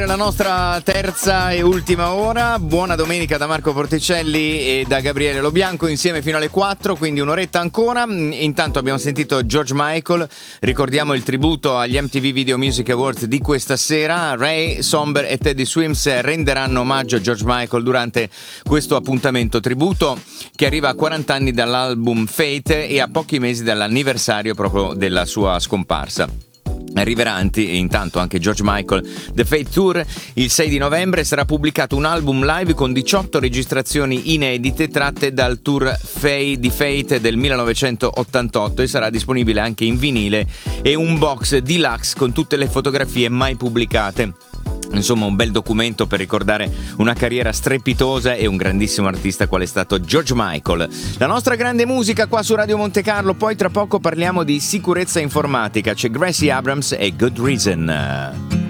la nostra terza e ultima ora. Buona domenica da Marco Porticelli e da Gabriele Lobianco, insieme fino alle 4, quindi un'oretta ancora. Intanto abbiamo sentito George Michael, ricordiamo il tributo agli MTV Video Music Awards di questa sera. Ray, Somber e Teddy Swims renderanno omaggio a George Michael durante questo appuntamento tributo che arriva a 40 anni dall'album Fate e a pochi mesi dall'anniversario proprio della sua scomparsa. Arriverà intanto anche George Michael The Fate Tour. Il 6 di novembre sarà pubblicato un album live con 18 registrazioni inedite tratte dal tour di Fate del 1988 e sarà disponibile anche in vinile e un box deluxe con tutte le fotografie mai pubblicate. Insomma, un bel documento per ricordare una carriera strepitosa e un grandissimo artista qual è stato George Michael. La nostra grande musica qua su Radio Monte Carlo, poi tra poco parliamo di sicurezza informatica. C'è Gracie Abrams e Good Reason.